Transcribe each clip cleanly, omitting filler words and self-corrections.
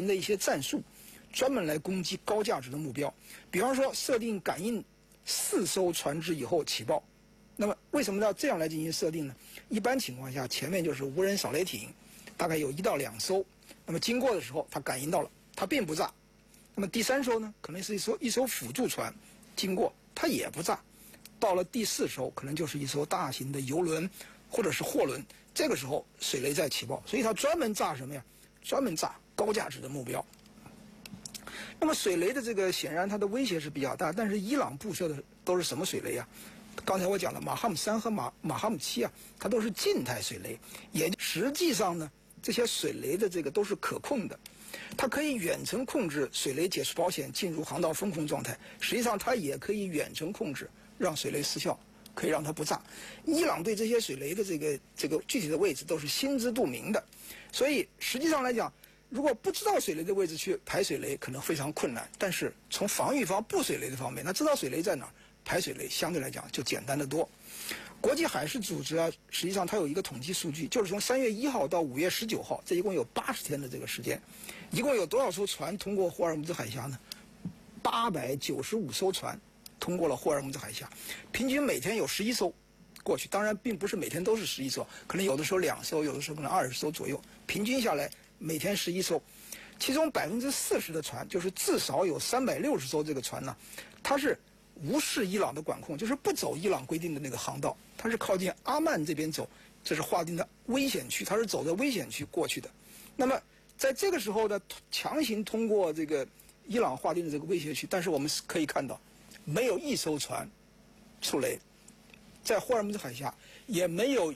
的一些战术，专门来攻击高价值的目标。比方说，设定感应4艘船只以后起爆。那么为什么要这样来进行设定呢？一般情况下，前面就是无人扫雷艇，大概有1到2艘。那么经过的时候，它感应到了，它并不炸。那么第3艘呢，可能是一艘辅助船经过，它也不炸。到了第4艘，可能就是一艘大型的油轮或者是货轮，这个时候水雷再起爆。所以它专门炸什么呀？专门炸高价值的目标。那么水雷的这个显然它的威胁是比较大，但是伊朗布设的都是什么水雷啊？刚才我讲了，马哈姆3和马哈姆7啊，它都是静态水雷，也实际上呢，这些水雷的这个都是可控的，它可以远程控制水雷解除保险进入航道封控状态，实际上它也可以远程控制让水雷失效，可以让它不炸。伊朗对这些水雷的这个具体的位置都是心知肚明的，所以实际上来讲，如果不知道水雷的位置去排水雷，可能非常困难。但是从防御方布水雷的方面，他知道水雷在哪儿，排水雷相对来讲就简单得多。国际海事组织啊，实际上它有一个统计数据，就是从3月1号到5月19号，这一共有80天的这个时间，一共有多少艘船通过霍尔木兹海峡呢？895艘船通过了霍尔木兹海峡，平均每天有11艘过去。当然，并不是每天都是11艘，可能有的时候2艘，有的时候可能20艘左右，平均下来每天11艘。其中40%的船，就是至少有360艘这个船呢，它是无视伊朗的管控，就是不走伊朗规定的那个航道，它是靠近阿曼这边走，这是划定的危险区，它是走在危险区过去的。那么在这个时候呢，强行通过这个伊朗划定的这个危险区，但是我们可以看到，没有1艘船触雷，在霍尔木兹海峡也没有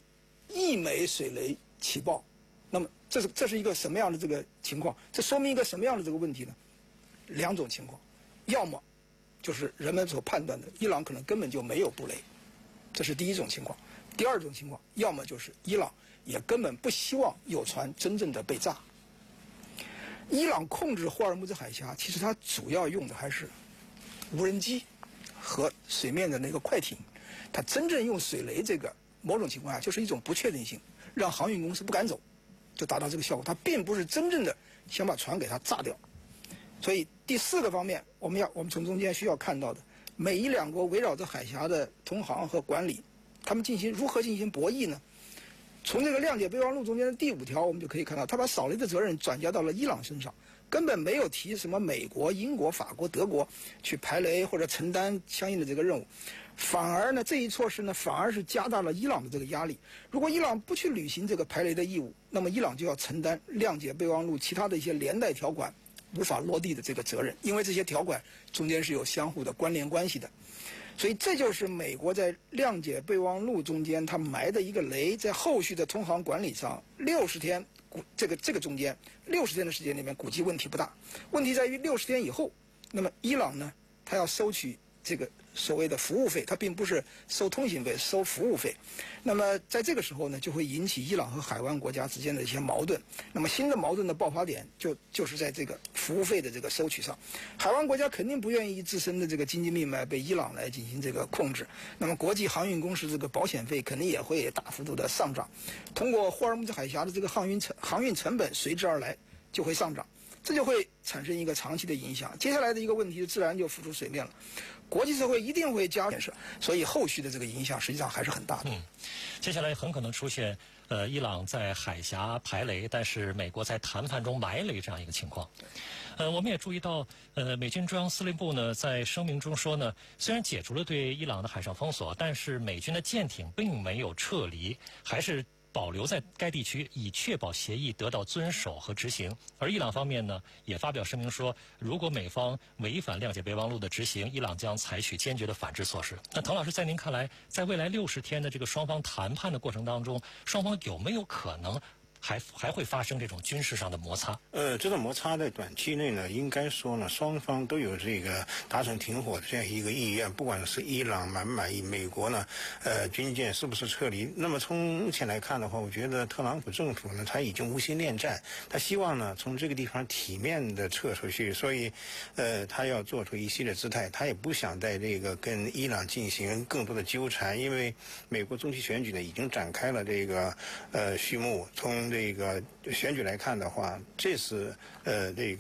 1枚水雷起爆。那么这是一个什么样的这个情况？这说明一个什么样的这个问题呢？2种情况，要么就是人们所判断的伊朗可能根本就没有布雷，这是第一种情况。第2种情况，要么就是伊朗也根本不希望有船真正的被炸。伊朗控制霍尔木兹海峡，其实它主要用的还是无人机和水面的那个快艇，它真正用水雷这个，某种情况下就是一种不确定性，让航运公司不敢走，就达到这个效果。它并不是真正的想把船给它炸掉。所以第4个方面，我们从中间需要看到的，美伊2国围绕着海峡的通航和管理，他们如何进行博弈呢？从这个谅解备忘录中间的第5条，我们就可以看到，他把扫雷的责任转嫁到了伊朗身上，根本没有提什么美国、英国、法国、德国去排雷或者承担相应的这个任务，反而呢，这一措施呢，反而是加大了伊朗的这个压力。如果伊朗不去履行这个排雷的义务，那么伊朗就要承担谅解备忘录其他的一些连带条款无法落地的这个责任，因为这些条款中间是有相互的关联关系的。所以这就是美国在谅解备忘录中间它埋的一个雷，在后续的通航管理上，60天这个中间60天的时间里面估计问题不大，问题在于60天以后，那么伊朗呢，它要收取这个所谓的服务费，它并不是收通信费，收服务费。那么在这个时候呢，就会引起伊朗和海湾国家之间的一些矛盾。那么新的矛盾的爆发点就是在这个服务费的这个收取上。海湾国家肯定不愿意自身的这个经济命脉被伊朗来进行这个控制。那么国际航运公司这个保险费肯定也会大幅度的上涨。通过霍尔木兹海峡的这个航运成本随之而来就会上涨。这就会产生一个长期的影响。接下来的一个问题自然就浮出水面了，国际社会一定会加建设，所以后续的这个影响实际上还是很大的。 接下来很可能出现伊朗在海峡排雷，但是美国在谈判中埋雷这样一个情况。我们也注意到，美军中央司令部呢在声明中说呢，虽然解除了对伊朗的海上封锁，但是美军的舰艇并没有撤离，还是保留在该地区，以确保协议得到遵守和执行。而伊朗方面呢，也发表声明说，如果美方违反谅解备忘录的执行，伊朗将采取坚决的反制措施。那滕老师，在您看来，在未来60天的这个双方谈判的过程当中，双方有没有可能还会发生这种军事上的摩擦？ 这种摩擦在短期内呢，应该说呢，双方都有这个达成停火的这样一个意愿，不管是伊朗满不满意，美国呢，军舰是不是撤离？那么从目前来看的话，我觉得特朗普政府呢，他已经无心恋战，他希望呢从这个地方体面的撤出去，所以，他要做出一系列姿态，他也不想在这个跟伊朗进行更多的纠缠，因为美国中期选举呢已经展开了这个序幕，从这个选举来看的话，这是这个